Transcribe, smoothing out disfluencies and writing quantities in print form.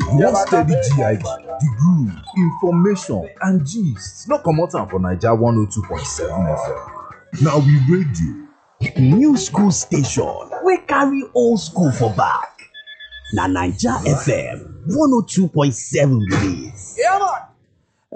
You wan steady GIG, the groove, information and gist. No comot am for Naija 102.7 FM. Na we radio. New school station wey carry old school for back. Na Naija FM 102.7 be dis. Yeah, man.